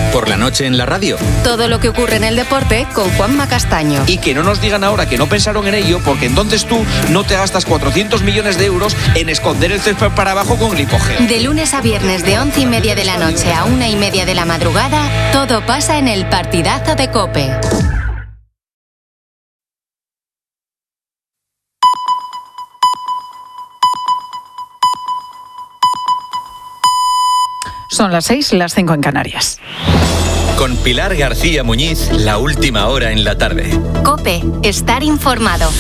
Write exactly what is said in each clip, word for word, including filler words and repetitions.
Por la noche en la radio. Todo lo que ocurre en el deporte con Juanma Castaño. Y que no nos digan ahora que no pensaron en ello, porque entonces tú no te gastas cuatrocientos millones de euros en esconder el césped para abajo con glipogel. De lunes a viernes de once y media de la noche a una y media de la madrugada, todo pasa en el partidazo de COPE. Son las seis, las cinco en Canarias. Con Pilar García Muñiz, la última hora en la tarde. COPE, estar informado.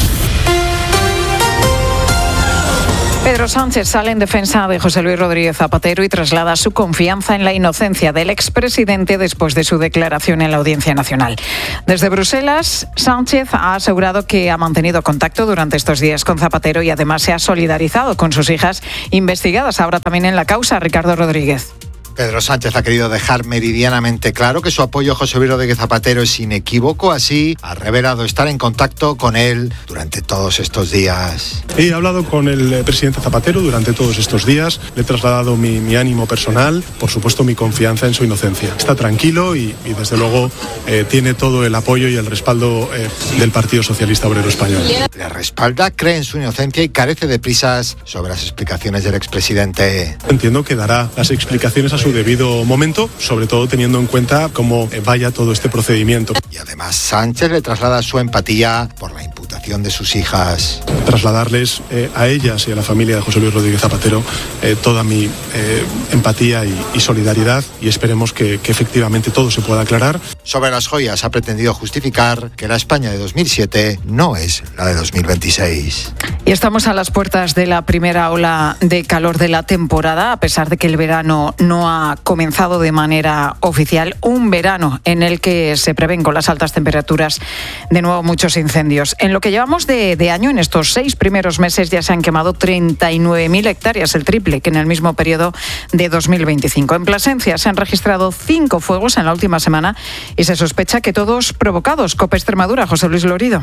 Pedro Sánchez sale en defensa de José Luis Rodríguez Zapatero y traslada su confianza en la inocencia del expresidente después de su declaración en la Audiencia Nacional. Desde Bruselas, Sánchez ha asegurado que ha mantenido contacto durante estos días con Zapatero y además se ha solidarizado con sus hijas investigadas ahora también en la causa. Ricardo Rodríguez. Pedro Sánchez ha querido dejar meridianamente claro que su apoyo a José Luis Rodríguez Zapatero es inequívoco, así ha revelado estar en contacto con él durante todos estos días. He hablado con el presidente Zapatero durante todos estos días, le he trasladado mi, mi ánimo personal, por supuesto mi confianza en su inocencia. Está tranquilo y, y desde luego eh, tiene todo el apoyo y el respaldo eh, del Partido Socialista Obrero Español. Le respalda, cree en su inocencia y carece de prisas sobre las explicaciones del expresidente. Entiendo que dará las explicaciones a su debido momento, sobre todo teniendo en cuenta cómo vaya todo este procedimiento. Y además Sánchez le traslada su empatía por la imputación de sus hijas. Trasladarles eh, a ellas y a la familia de José Luis Rodríguez Zapatero eh, toda mi eh, empatía y, y solidaridad y esperemos que, que efectivamente todo se pueda aclarar. Sobre las joyas ha pretendido justificar que la España de dos mil siete no es la de dos mil veintiséis. Y estamos a las puertas de la primera ola de calor de la temporada, a pesar de que el verano no ha comenzado de manera oficial, un verano en el que se prevén con las altas temperaturas de nuevo muchos incendios. En lo que llevamos de, de año, en estos seis primeros meses ya se han quemado treinta y nueve mil hectáreas, el triple que en el mismo periodo de dos mil veinticinco. En Plasencia se han registrado cinco fuegos en la última semana y se sospecha que todos provocados. COPE Extremadura, José Luis Lorido.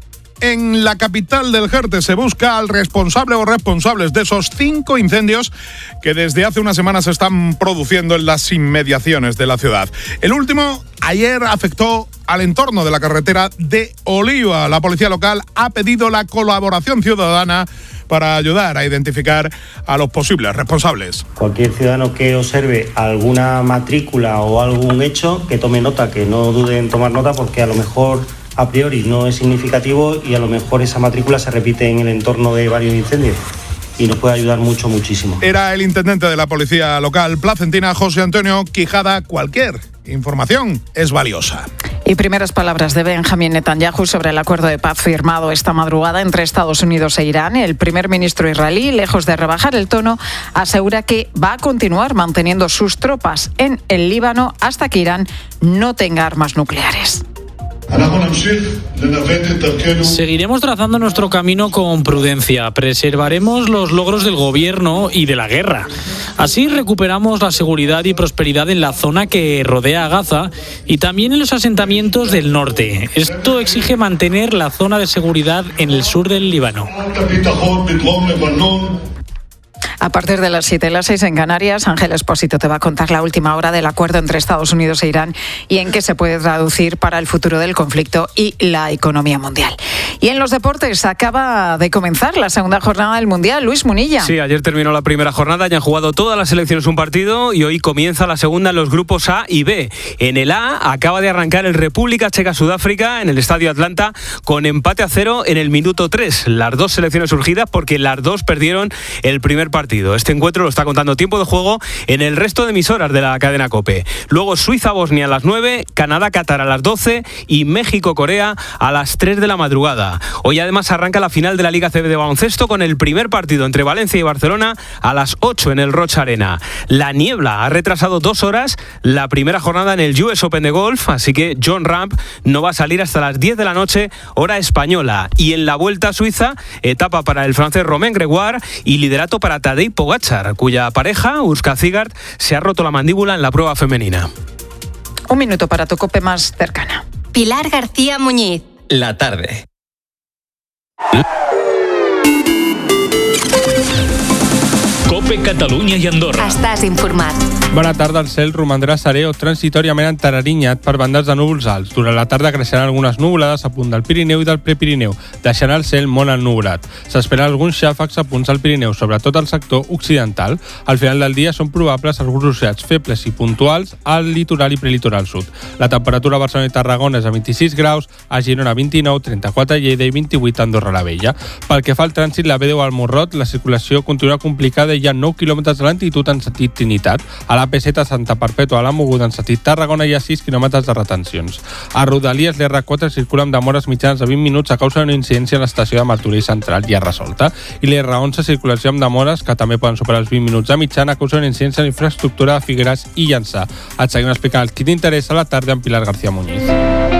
En la capital del Jerte se busca al responsable o responsables de esos cinco incendios que desde hace unas semanas se están produciendo en las inmediaciones de la ciudad. El último ayer afectó al entorno de la carretera de Oliva. La policía local ha pedido la colaboración ciudadana para ayudar a identificar a los posibles responsables. Cualquier ciudadano que observe alguna matrícula o algún hecho, que tome nota, que no dude en tomar nota, porque a lo mejor a priori no es significativo y a lo mejor esa matrícula se repite en el entorno de varios incendios y nos puede ayudar mucho, muchísimo. Era el intendente de la policía local placentina, José Antonio Quijada. Cualquier información es valiosa. Y primeras palabras de Benjamín Netanyahu sobre el acuerdo de paz firmado esta madrugada entre Estados Unidos e Irán. El primer ministro israelí, lejos de rebajar el tono, asegura que va a continuar manteniendo sus tropas en el Líbano hasta que Irán no tenga armas nucleares. Seguiremos trazando nuestro camino con prudencia. Preservaremos los logros del gobierno y de la guerra. Así recuperamos la seguridad y prosperidad en la zona que rodea a Gaza y también en los asentamientos del norte. Esto exige mantener la zona de seguridad en el sur del Líbano. A partir de las siete, las seis en Canarias, Ángel Espósito te va a contar la última hora del acuerdo entre Estados Unidos e Irán y en qué se puede traducir para el futuro del conflicto y la economía mundial. Y en los deportes acaba de comenzar la segunda jornada del Mundial. Luis Munilla. Sí, ayer terminó la primera jornada, ya han jugado todas las selecciones un partido y hoy comienza la segunda en los grupos A y B. En el A acaba de arrancar el República Checa-Sudáfrica en el Estadio Atlanta con empate a cero en el minuto tres. Las dos selecciones surgidas porque las dos perdieron el primer partido. Este encuentro lo está contando Tiempo de Juego en el resto de emisoras de la cadena COPE. Luego Suiza-Bosnia a las nueve, Canadá-Qatar a las doce y México-Corea a las tres de la madrugada. Hoy además arranca la final de la Liga C B de baloncesto con el primer partido entre Valencia y Barcelona a las ocho en el Rocha Arena. La niebla ha retrasado dos horas la primera jornada en el U S Open de golf, así que John Ram no va a salir hasta las diez de la noche, hora española. Y en la Vuelta a Suiza, etapa para el francés Romain Gregoire y liderato para Tadej Pogačar, cuya pareja, Urska Zigart, se ha roto la mandíbula en la prueba femenina. Un minuto para tu COPE más cercana. Pilar García Muñiz. La tarde. COPE Catalunya i Andorra. Estàs informat. Bona tarda. El cel romandrà serè o transitoriament enterarinyat per bandes de núvols alts. Durant la tarda creixeran algunes nuvolades a punt del Pirineu i del Prepirineu, deixant el cel molt ennuvolat. S'esperen alguns xàfecs a punts al Pirineu, sobretot al sector occidental. Al final del dia són probables alguns ruixats febles i puntuals al litoral i prelitoral sud. La temperatura a Barcelona i Tarragona és a vint-i-sis graus, a Girona vint-i-nou, trenta-quatre a Lleida i vint-i-vuit a Andorra la Vella. Pel que fa al trànsit, la B deu al Morrot, la circulació continua complicada i hi ha nou quilòmetres de lentitud en sentit Trinitat. A la P set a Santa Perpètua a la Moguda en sentit Tarragona hi ha sis quilòmetres de retencions. A Rodalies l'R quatre circula amb demores mitjanes de vint minuts a causa d'una incidència a l'estació de Martorell Central ja resolta. I l'R onze circulació amb demores que també poden superar els vint minuts de mitjana a causa d'una incidència a l'infraestructura de Figueres i Llançà. Et seguim explicant el que t'interessa a la tarda amb Pilar García Muñiz.